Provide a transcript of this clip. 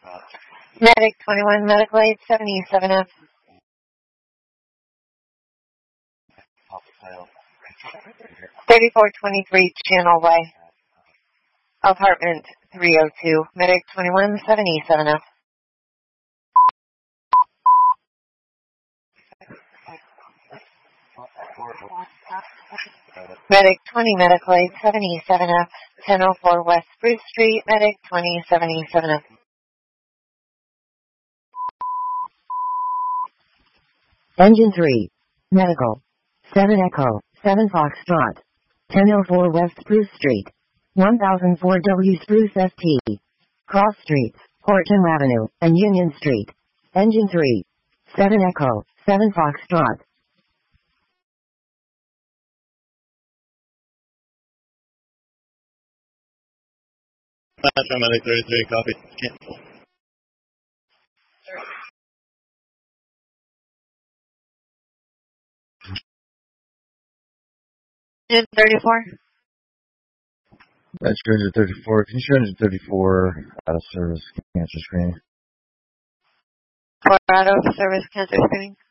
Medic 21, Medical Aid 77F. 3423 Channel Way. Apartment 302. Medic 21, 77F. Medic 20, Medical Aid 77F. 1004 West Spruce Street. Medic 20, 77F. Engine 3. Medical. 7 Echo. 7 Foxtrot. 1004 West Spruce Street. 1004 W Spruce ST. Cross Streets, Horton Avenue, and Union Street. Engine 3. 7 Echo. 7 Foxtrot. Medic 33, copy. Cancel. Engine 34. That's 34. Can you show engine 34 out of service cancer screening? For out of service cancer screening.